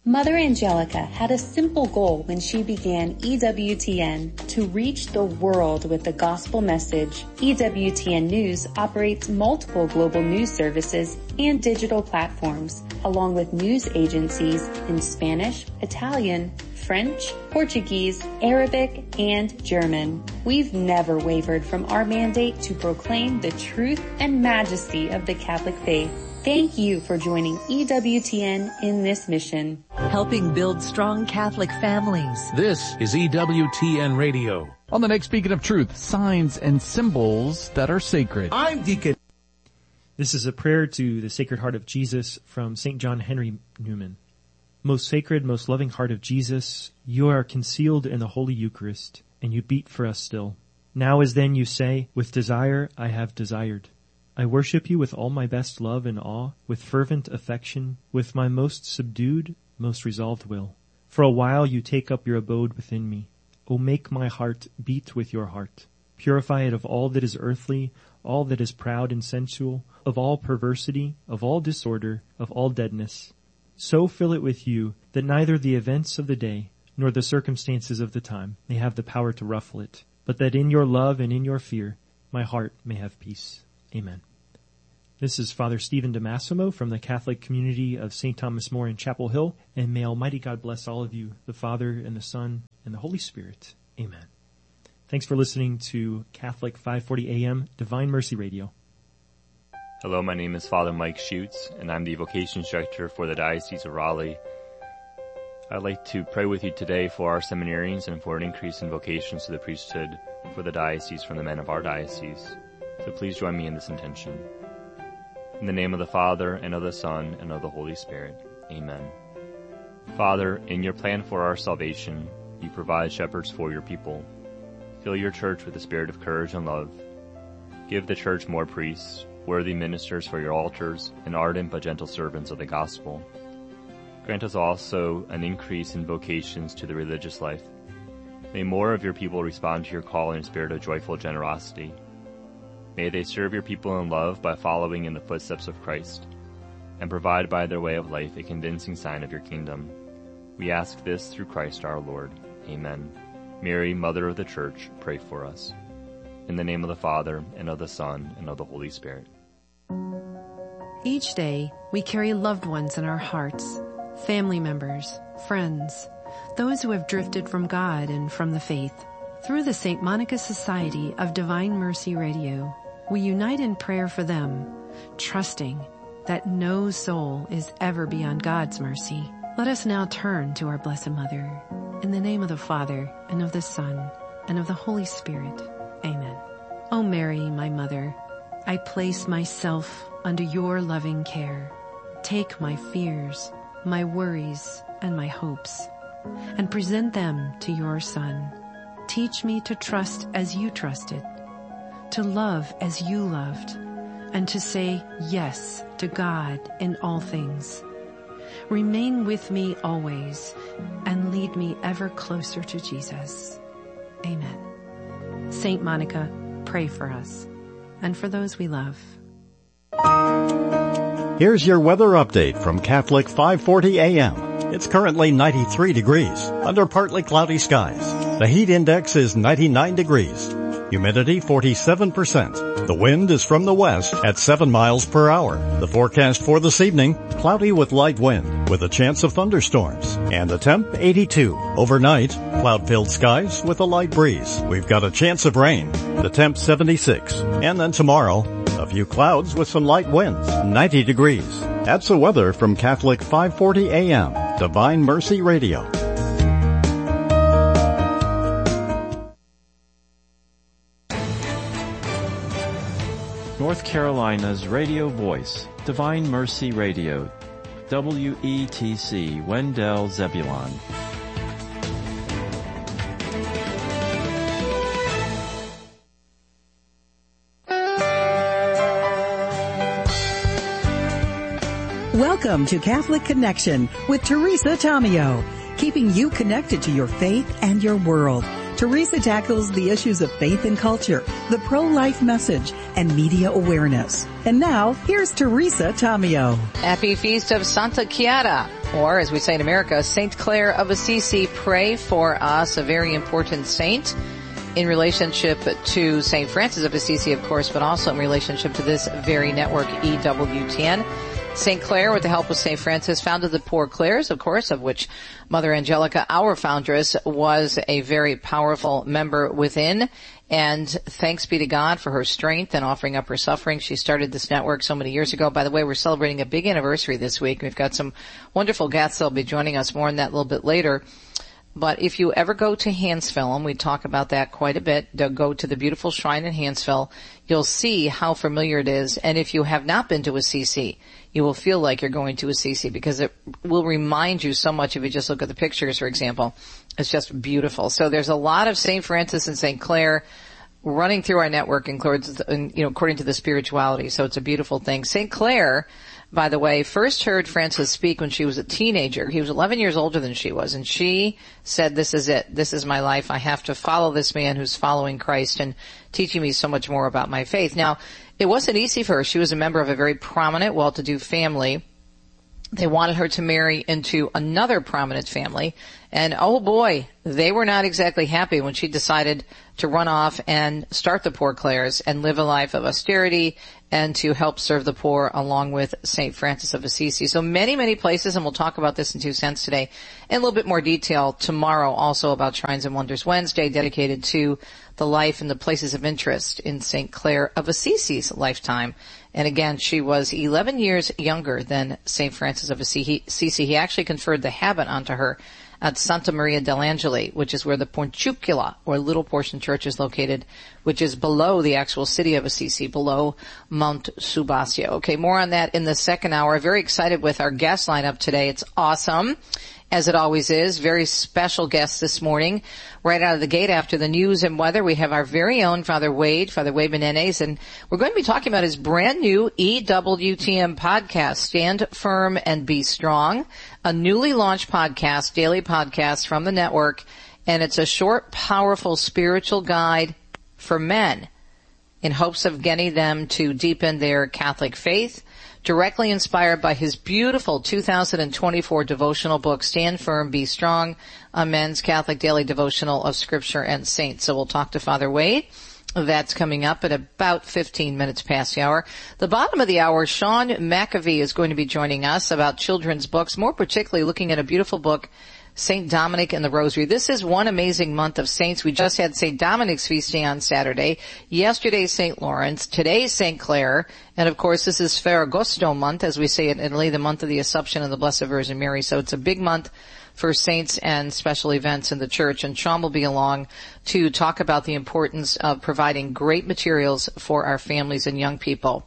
Mother Angelica had a simple goal when she began EWTN, to reach the world with the gospel message. EWTN News operates multiple global news services and digital platforms, along with news agencies in Spanish, Italian, French, Portuguese, Arabic, and German. We've never wavered from our mandate to proclaim the truth and majesty of the Catholic faith. Thank you for joining EWTN in this mission. Helping build strong Catholic families. This is EWTN Radio. On the next Beacon of Truth, signs and symbols that are sacred. I'm Deacon. This is a prayer to the Sacred Heart of Jesus from St. John Henry Newman. Most sacred, most loving heart of Jesus, you are concealed in the Holy Eucharist, and you beat for us still. Now as then you say, with desire I have desired. I worship you with all my best love and awe, with fervent affection, with my most subdued, most resolved will. For a while you take up your abode within me. O make my heart beat with your heart. Purify it of all that is earthly, all that is proud and sensual, of all perversity, of all disorder, of all deadness. So fill it with you that neither the events of the day nor the circumstances of the time may have the power to ruffle it, but that in your love and in your fear my heart may have peace. Amen. This is Father Stephen DeMassimo from the Catholic community of St. Thomas More in Chapel Hill, and may Almighty God bless all of you, the Father and the Son and the Holy Spirit. Amen. Thanks for listening to Catholic 540 AM Divine Mercy Radio. Hello, my name is Father Mike Schutz, and I'm the Vocations Director for the Diocese of Raleigh. I'd like to pray with you today for our seminarians and for an increase in vocations to the priesthood for the diocese from the men of our diocese. So please join me in this intention. In the name of the Father, and of the Son, and of the Holy Spirit. Amen. Father, in your plan for our salvation, you provide shepherds for your people. Fill your church with the spirit of courage and love. Give the church more priests, worthy ministers for your altars, and ardent but gentle servants of the gospel. Grant us also an increase in vocations to the religious life. May more of your people respond to your call in a spirit of joyful generosity. May they serve your people in love by following in the footsteps of Christ, and provide by their way of life a convincing sign of your kingdom. We ask this through Christ our Lord. Amen. Mary, Mother of the Church, pray for us. In the name of the Father, and of the Son, and of the Holy Spirit. Each day, we carry loved ones in our hearts, family members, friends, those who have drifted from God and from the faith. Through the St. Monica Society of Divine Mercy Radio, we unite in prayer for them, trusting that no soul is ever beyond God's mercy. Let us now turn to our Blessed Mother. In the name of the Father, and of the Son, and of the Holy Spirit. Amen. O Mary, my Mother, I place myself under your loving care. Take my fears, my worries, and my hopes, and present them to your Son. Teach me to trust as you trusted, to love as you loved, and to say yes to God in all things. Remain with me always, and lead me ever closer to Jesus. Amen. Saint Monica, pray for us, and for those we love. Here's your weather update from Catholic 540 AM. It's currently 93 degrees, under partly cloudy skies. The heat index is 99 degrees. Humidity 47%. The wind is from the west at 7 miles per hour. The forecast for this evening, cloudy with light wind, with a chance of thunderstorms. And the temp, 82. Overnight, cloud-filled skies with a light breeze. We've got a chance of rain. The temp, 76. And then tomorrow, a few clouds with some light winds, 90 degrees. That's the weather from Catholic 540 AM, Divine Mercy Radio. North Carolina's radio voice, Divine Mercy Radio, WETC, Wendell, Zebulon. Welcome to Catholic Connection with Teresa Tomeo, keeping you connected to your faith and your world. Teresa tackles the issues of faith and culture, the pro-life message, and media awareness. And now, here's Teresa Tomeo. Happy Feast of Santa Chiara, or as we say in America, Saint Clare of Assisi. Pray for us, a very important saint in relationship to St. Francis of Assisi, of course, but also in relationship to this very network, EWTN. St. Clare, with the help of St. Francis, founded the Poor Clares, of course, of which Mother Angelica, our foundress, was a very powerful member within. And thanks be to God for her strength and offering up her suffering. She started this network so many years ago. By the way, we're celebrating a big anniversary this week. We've got some wonderful guests that'll be joining us, more on that a little bit later. But if you ever go to Hansville, and we talk about that quite a bit, go to the beautiful shrine in Hansville, you'll see how familiar it is. And if you have not been to Assisi, you will feel like you're going to Assisi because it will remind you so much if you just look at the pictures, for example. It's just beautiful. So there's a lot of St. Francis and St. Clare running through our network, according to the spirituality. So it's a beautiful thing. St. Clare, by the way, first heard Francis speak when she was a teenager. He was 11 years older than she was, and she said, "This is it. This is my life. I have to follow this man who's following Christ and teaching me so much more about my faith." Now, it wasn't easy for her. She was a member of a very prominent, well-to-do family. They wanted her to marry into another prominent family. And oh boy, they were not exactly happy when she decided to run off and start the Poor Clares and live a life of austerity and to help serve the poor along with St. Francis of Assisi. So many, many places, and we'll talk about this in 2 cents today in a little bit more detail tomorrow, also about Shrines and Wonders Wednesday, dedicated to the life and the places of interest in St. Clare of Assisi's lifetime. And again, she was 11 years younger than St. Francis of Assisi. He actually conferred the habit onto her at Santa Maria dell'Angeli, which is where the Porciuncula, or Little Portion Church, is located, which is below the actual city of Assisi, below Mount Subasio. Okay, more on that in the second hour. Very excited with our guest lineup today. It's awesome, as it always is. Very special guest this morning. Right out of the gate after the news and weather, we have our very own Father Wade Menendez, and we're going to be talking about his brand new EWTN podcast, Stand Firm and Be Strong, a newly launched podcast, daily podcast from the network, and it's a short, powerful spiritual guide for men in hopes of getting them to deepen their Catholic faith, directly inspired by his beautiful 2024 devotional book, Stand Firm, Be Strong, a men's Catholic daily devotional of Scripture and Saints. So we'll talk to Father Wade. That's coming up at about 15 minutes past the hour. The bottom of the hour, Sean McAvee is going to be joining us about children's books, more particularly looking at a beautiful book, St. Dominic and the Rosary. This is one amazing month of saints. We just had St. Dominic's feast day on Saturday. Yesterday, St. Lawrence. Today, St. Clare. And of course, this is Ferragosto month, as we say in Italy, the month of the Assumption of the Blessed Virgin Mary. So it's a big month for saints and special events in the church. And Sean will be along to talk about the importance of providing great materials for our families and young people.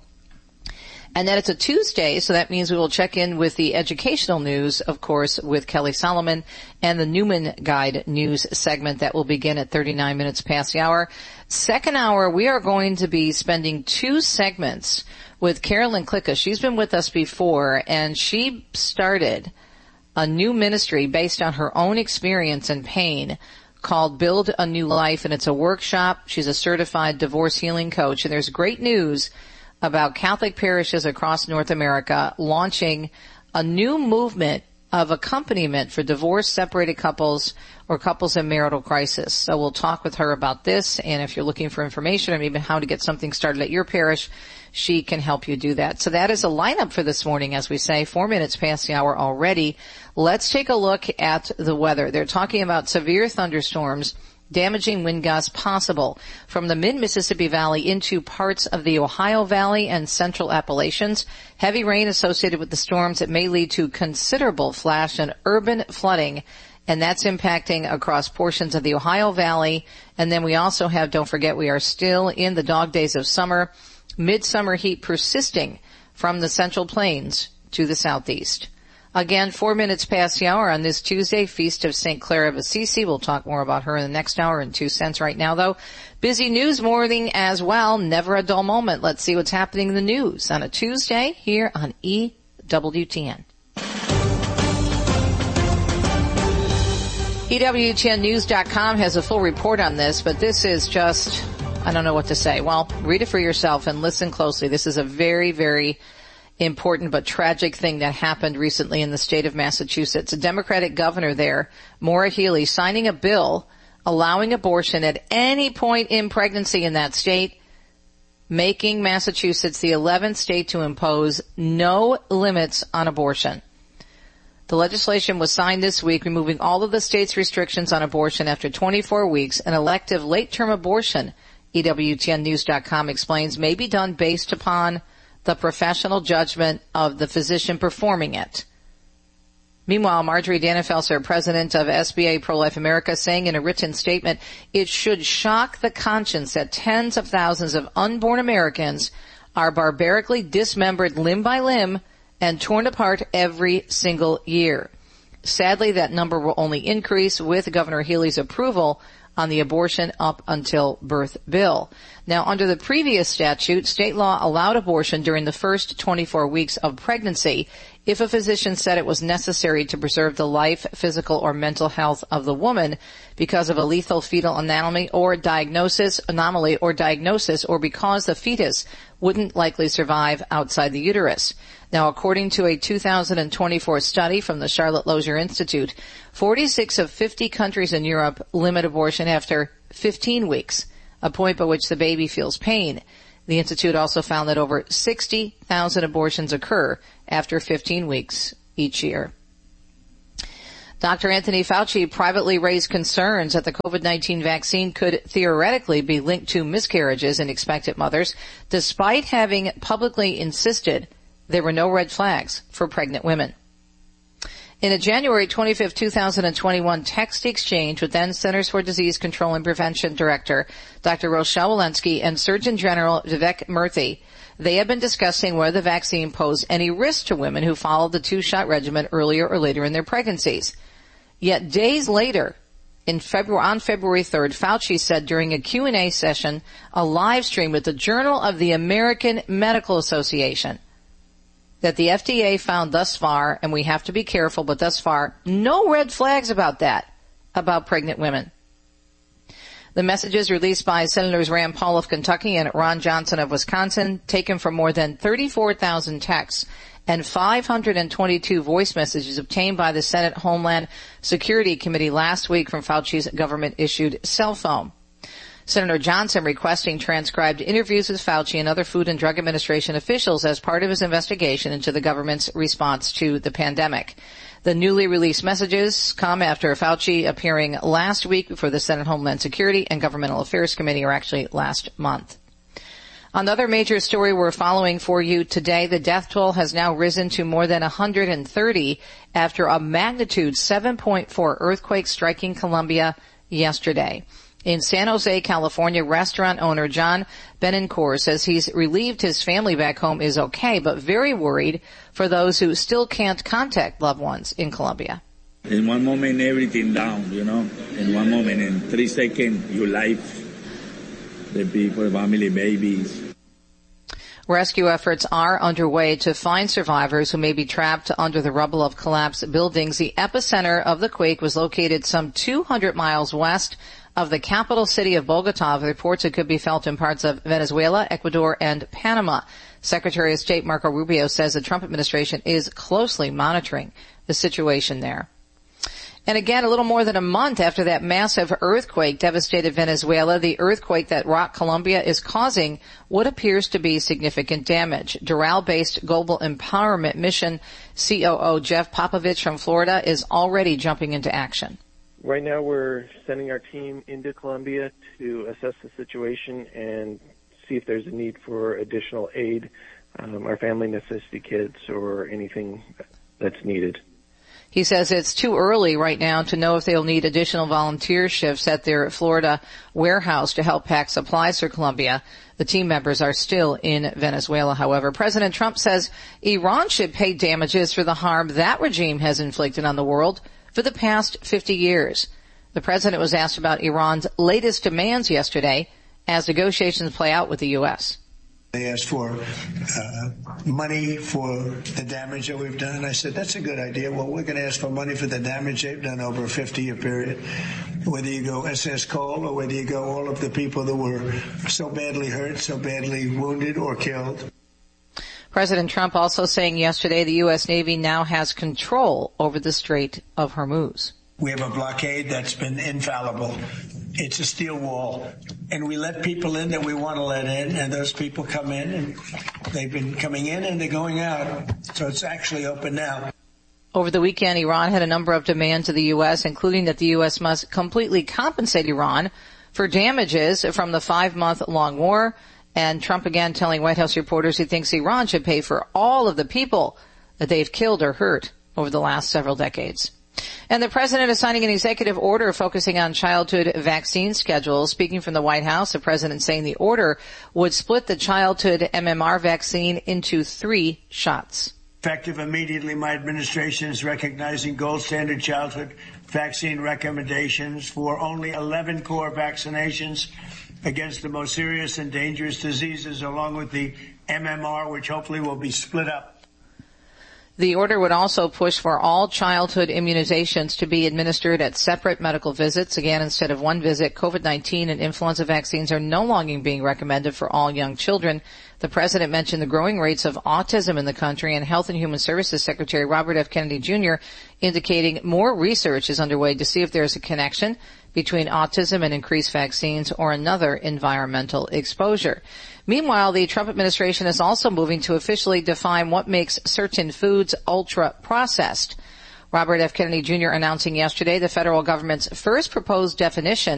And then it's a Tuesday, so that means we will check in with the educational news, of course, with Kelly Solomon and the Newman Guide news segment that will begin at 39 minutes past the hour. Second hour, we are going to be spending 2 segments with Carolyn Klicka. She's been with us before, and she started a new ministry based on her own experience and pain called Build a New Life, and it's a workshop. She's a certified divorce healing coach, and there's great news about Catholic parishes across North America launching a new movement of accompaniment for divorced, separated couples or couples in marital crisis. So we'll talk with her about this, and if you're looking for information or even how to get something started at your parish, she can help you do that. So that is a lineup for this morning, as we say, 4 minutes past the hour already. Let's take a look at the weather. They're talking about severe thunderstorms, damaging wind gusts possible from the mid-Mississippi Valley into parts of the Ohio Valley and central Appalachians. Heavy rain associated with the storms that may lead to considerable flash and urban flooding, and that's impacting across portions of the Ohio Valley. And then we also have, don't forget, we are still in the dog days of summer, midsummer heat persisting from the Central Plains to the southeast. Again, 4 minutes past the hour on this Tuesday, Feast of St. Clare of Assisi. We'll talk more about her in the next hour in 2 cents right now, though. Busy news morning as well. Never a dull moment. Let's see what's happening in the news on a Tuesday here on EWTN. EWTNnews.com has a full report on this, but this is just, I don't know what to say. Well, read it for yourself and listen closely. This is a very, very important but tragic thing that happened recently in the state of Massachusetts. A Democratic governor there, Maura Healey, signing a bill allowing abortion at any point in pregnancy in that state, making Massachusetts the 11th state to impose no limits on abortion. The legislation was signed this week, removing all of the state's restrictions on abortion after 24 weeks. An elective late-term abortion, EWTNnews.com explains, may be done based upon the professional judgment of the physician performing it. Meanwhile, Marjorie Dannenfelser, president of SBA Pro-Life America, saying in a written statement, it should shock the conscience that tens of thousands of unborn Americans are barbarically dismembered limb by limb and torn apart every single year. Sadly, that number will only increase with Governor Healey's approval on the abortion up until birth bill. Now, under the previous statute, state law allowed abortion during the first 24 weeks of pregnancy if a physician said it was necessary to preserve the life, physical, or mental health of the woman because of a lethal fetal anomaly or diagnosis, or because the fetus wouldn't likely survive outside the uterus. Now, according to a 2024 study from the Charlotte Lozier Institute, 46 of 50 countries in Europe limit abortion after 15 weeks, a point by which the baby feels pain. The Institute also found that over 60,000 abortions occur after 15 weeks each year. Dr. Anthony Fauci privately raised concerns that the COVID-19 vaccine could theoretically be linked to miscarriages in expectant mothers, despite having publicly insisted there were no red flags for pregnant women. In a January 25, 2021 text exchange with then Centers for Disease Control and Prevention Director Dr. Rochelle Walensky and Surgeon General Vivek Murthy, they have been discussing whether the vaccine posed any risk to women who followed the two-shot regimen earlier or later in their pregnancies. Yet days later, on February 3rd, Fauci said during a Q&A session, a live stream with the Journal of the American Medical Association, that the FDA found thus far, and we have to be careful, but thus far, no red flags about pregnant women. The messages released by Senators Rand Paul of Kentucky and Ron Johnson of Wisconsin, taken from more than 34,000 texts and 522 voice messages obtained by the Senate Homeland Security Committee last week from Fauci's government-issued cell phone. Senator Johnson requesting transcribed interviews with Fauci and other Food and Drug Administration officials as part of his investigation into the government's response to the pandemic. The newly released messages come after Fauci appearing last week before the Senate Homeland Security and Governmental Affairs Committee, or actually last month. Another major story we're following for you today, the death toll has now risen to more than 130 after a magnitude 7.4 earthquake striking Colombia yesterday. In San Jose, California, restaurant owner John Benincourt says he's relieved his family back home is okay, but very worried for those who still can't contact loved ones in Colombia. In one moment, everything down, In one moment, in 3 seconds, your life, the people, family, babies. Rescue efforts are underway to find survivors who may be trapped under the rubble of collapsed buildings. The epicenter of the quake was located some 200 miles west of the capital city of Bogota. Reports it could be felt in parts of Venezuela, Ecuador, and Panama. Secretary of State Marco Rubio says the Trump administration is closely monitoring the situation there. And again, a little more than a month after that massive earthquake devastated Venezuela, the earthquake that rocked Colombia is causing what appears to be significant damage. Doral-based Global Empowerment Mission COO Jeff Popovich from Florida is already jumping into action. Right now we're sending our team into Colombia to assess the situation and see if there's a need for additional aid, our family necessity kits or anything that's needed. He says it's too early right now to know if they'll need additional volunteer shifts at their Florida warehouse to help pack supplies for Colombia. The team members are still in Venezuela, however. President Trump says Iran should pay damages for the harm that regime has inflicted on the world for the past 50 years. The president was asked about Iran's latest demands yesterday as negotiations play out with the U.S. They asked for money for the damage that we've done. I said, that's a good idea. Well, we're going to ask for money for the damage they've done over a 50-year period. Whether you go SS Cole or whether you go all of the people that were so badly hurt, so badly wounded or killed. President Trump also saying yesterday the U.S. Navy now has control over the Strait of Hormuz. We have a blockade that's been infallible. It's a steel wall. And we let people in that we want to let in, and those people come in, and they've been coming in and they're going out. So it's actually open now. Over the weekend, Iran had a number of demands of the U.S., including that the U.S. must completely compensate Iran for damages from the 5-month-long war. And Trump again telling White House reporters he thinks Iran should pay for all of the people that they've killed or hurt over the last several decades. And the president is signing an executive order focusing on childhood vaccine schedules. Speaking from the White House, the president saying the order would split the childhood MMR vaccine into 3 shots. Effective immediately, my administration is recognizing gold standard childhood vaccine recommendations for only 11 core vaccinations against the most serious and dangerous diseases, along with the MMR, which hopefully will be split up. The order would also push for all childhood immunizations to be administered at separate medical visits. Again, instead of one visit, COVID-19 and influenza vaccines are no longer being recommended for all young children. The president mentioned the growing rates of autism in the country, and Health and Human Services Secretary Robert F. Kennedy Jr. indicating more research is underway to see if there's a connection between autism and increased vaccines or another environmental exposure. Meanwhile, the Trump administration is also moving to officially define what makes certain foods ultra-processed. Robert F. Kennedy Jr. announcing yesterday the federal government's first proposed definition